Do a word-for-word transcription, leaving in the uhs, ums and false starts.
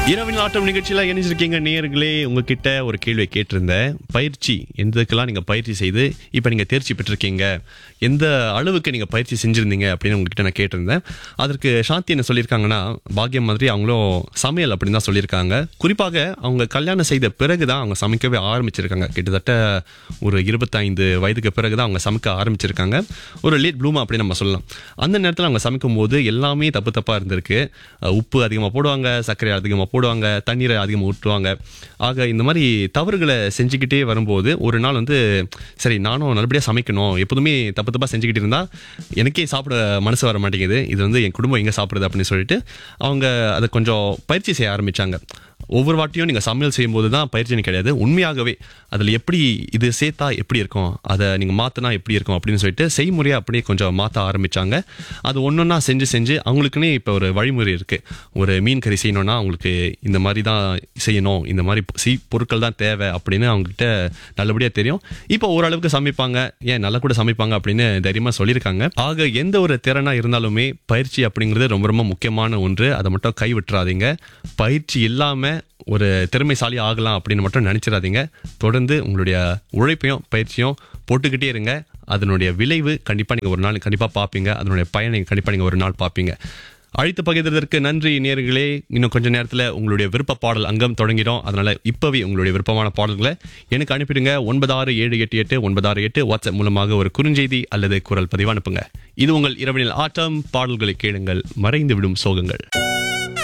இரவின் ஆட்டம் நிகழ்ச்சியில இணைஞ்சிருக்கீங்க நேயர்களே. உங்ககிட்ட ஒரு கேள்வியை கேட்டிருந்தேன். பயிற்சி எந்தக்கெல்லாம் நீங்க பயிற்சி செய்து இப்ப நீங்க தேர்ச்சி பெற்றிருக்கீங்க, எந்த அளவுக்கு நீங்க பயிற்சி செஞ்சிருந்தீங்க அப்படின்னு உங்ககிட்ட நான் கேட்டிருந்தேன். அதற்கு சாந்தி என்ன சொல்லியிருக்காங்கன்னா, பாக்கியம் மாதிரி அவங்களும் சமையல் அப்படின்னு தான் சொல்லியிருக்காங்க. குறிப்பாக அவங்க கல்யாணம் செய்த பிறகுதான் அவங்க சமைக்கவே ஆரம்பிச்சிருக்காங்க. கிட்டத்தட்ட ஒரு இருபத்தைந்து வயதுக்கு பிறகுதான் அவங்க சமைக்க ஆரம்பிச்சிருக்காங்க. ஒரு லேட் ப்ளூமா அப்படின்னு நம்ம சொல்லலாம். அந்த நேரத்தில் அவங்க சமைக்கும் போது எல்லாமே தப்பு தப்பா இருந்திருக்கு. உப்பு அதிகமாக போடுவாங்க, சர்க்கரை அதிகமாக போடுவாங்க, தண்ணீரை அதிகமாக ஊற்றுவாங்க. ஆக இந்த மாதிரி தவறுகளை செஞ்சுக்கிட்டே வரும்போது ஒரு நாள் வந்து சரி நானும் நல்லபடியாக சமைக்கணும், எப்போதுமே தப்பு தப்பாக செஞ்சுக்கிட்டு இருந்தா எனக்கே சாப்பிட மனசு வர மாட்டேங்குது, இது வந்து என் குடும்பம் எங்கே சாப்பிடுறது அப்படின்னு சொல்லிட்டு அவங்க அதை கொஞ்சம் பயிற்சி செய்ய ஆரம்பிச்சாங்க. ஒவ்வொரு வாட்டியும் நீங்கள் சமையல் செய்யும்போது தான் பயிற்சின்னு கிடையாது, உண்மையாகவே அதில் எப்படி இது சேர்த்தா எப்படி இருக்கும், அதை நீங்கள் மாற்றினா எப்படி இருக்கும் அப்படின்னு சொல்லிட்டு செய்முறையாக அப்படியே கொஞ்சம் மாற்ற ஆரம்பித்தாங்க. அது ஒன்றொன்னா செஞ்சு செஞ்சு அவங்களுக்குன்னே இப்போ ஒரு வழிமுறை இருக்குது. ஒரு மீன் கறி செய்யணும்னா அவங்களுக்கு இந்த மாதிரி தான் செய்யணும், இந்த மாதிரி சி பொருட்கள் தான் தேவை அப்படின்னு அவங்ககிட்ட நல்லபடியாக தெரியும். இப்போ ஓரளவுக்கு சமைப்பாங்க, ஏன் நல்லா கூட சமைப்பாங்க அப்படின்னு தைரியமாக சொல்லியிருக்காங்க. ஆக எந்த ஒரு திறனாக இருந்தாலுமே பயிற்சி அப்படிங்கிறது ரொம்ப ரொம்ப முக்கியமான ஒன்று. அதை மட்டும் கை விட்டுறாதீங்க. பயிற்சி இல்லாமல் ஒரு திறமைசாலி ஆகலாம் அப்படின்னு மட்டும் நினைச்சிடாதீங்க. தொடர்ந்து உங்களுடைய உழைப்பையும் பயிற்சியும் போட்டுக்கிட்டே இருங்க. அதனுடைய விளைவு கண்டிப்பா நீங்க ஒரு நாள் கண்டிப்பா பார்ப்பீங்க. அதனுடைய பயனை கண்டிப்பா நீங்க ஒரு நாள் பார்ப்பீங்க. அழைத்து பகிர்ந்ததற்கு நன்றி நேயர்களே. இன்னும் கொஞ்ச நேரத்தில் உங்களுடைய விருப்ப பாடல் அங்கம் தொடங்கிடும். அதனால இப்பவே உங்களுடைய விருப்பமான பாடல்களை எனக்கு அனுப்பிடுங்க. ஒன்பது ஆறு ஏழு எட்டு எட்டு ஒன்பது ஆறு எட்டு வாட்ஸ்அப் மூலமாக ஒரு குறுஞ்செய்தி அல்லது குரல் பதிவு அனுப்புங்க. இது உங்கள் இரவினில் ஆட்டம். பாடல்களை கேளுங்கள், மறைந்து விடும் சோகங்கள்.